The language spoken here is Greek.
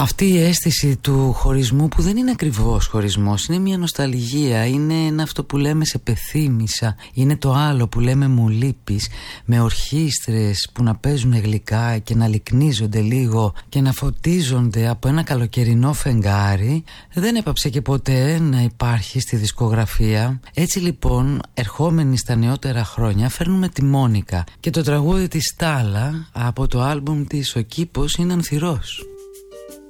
Αυτή η αίσθηση του χωρισμού, που δεν είναι ακριβώς χωρισμός, είναι μια νοσταλγία, είναι ένα αυτό που λέμε σε πεθύμησα, είναι το άλλο που λέμε μου λείπεις, με ορχήστρες που να παίζουν γλυκά και να λυκνίζονται λίγο και να φωτίζονται από ένα καλοκαιρινό φεγγάρι, δεν έπαψε και ποτέ να υπάρχει στη δισκογραφία. Έτσι λοιπόν, ερχόμενοι στα νεότερα χρόνια, φέρνουμε τη Μόνικα και το τραγούδι της Στάλα από το άλμπουμ της «Ο κήπος είναι ανθυρός».